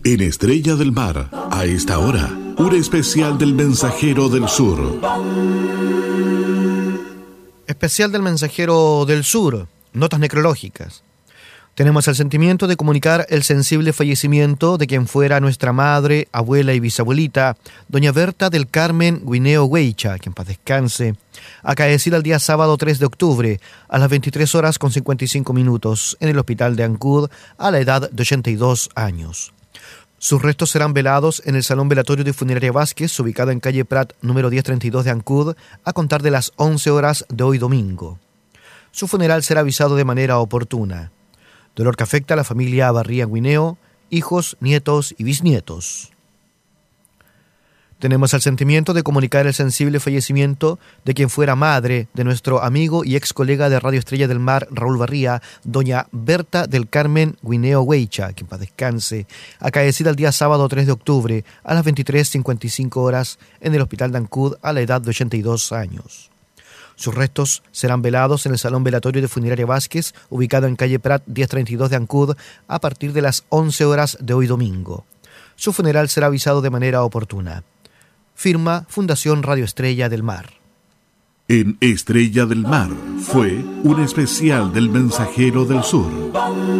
En Estrella del Mar, a esta hora, un especial del Mensajero del Sur. Especial del Mensajero del Sur, notas necrológicas. Tenemos el sentimiento de comunicar el sensible fallecimiento de quien fuera nuestra madre, abuela y bisabuelita, doña Berta del Carmen Guineo Weicha, que en paz descanse, acaecida el día sábado 3 de octubre a las 23 horas con 55 minutos en el hospital de Ancud a la edad de 82 años. Sus restos serán velados en el Salón Velatorio de Funeraria Vázquez, ubicado en calle Prat, número 1032 de Ancud, a contar de las 11 horas de hoy domingo. Su funeral será avisado de manera oportuna. Dolor que afecta a la familia Barría Guineo, hijos, nietos y bisnietos. Tenemos el sentimiento de comunicar el sensible fallecimiento de quien fuera madre de nuestro amigo y ex colega de Radio Estrella del Mar, Raúl Barría, doña Berta del Carmen Guineo Weicha, que en paz descanse, acaecida el día sábado 3 de octubre a las 23:55 horas en el hospital de Ancud a la edad de 82 años. Sus restos serán velados en el Salón Velatorio de Funeraria Vázquez, ubicado en calle Prat 1032 de Ancud, a partir de las 11 horas de hoy domingo. Su funeral será avisado de manera oportuna. Firma Fundación Radio Estrella del Mar. En Estrella del Mar fue un especial del Mensajero del Sur.